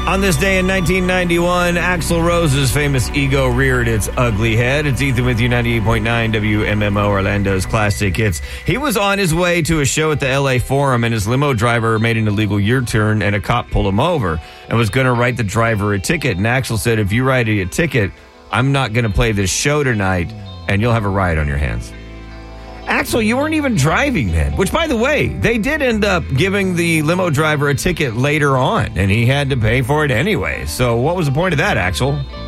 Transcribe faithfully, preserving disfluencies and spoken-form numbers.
On this day in nineteen ninety-one, Axl Rose's famous ego reared its ugly head. It's Ethan with you, ninety-eight point nine W M M O, Orlando's classic hits. He was on his way to a show at the L A Forum, and his limo driver made an illegal U-turn, and a cop pulled him over and was going to write the driver a ticket. And Axl said, if you write a ticket, I'm not going to play this show tonight, and you'll have a riot on your hands. Axl, you weren't even driving then. Which, by the way, they did end up giving the limo driver a ticket later on, and he had to pay for it anyway. So what was the point of that, Axl?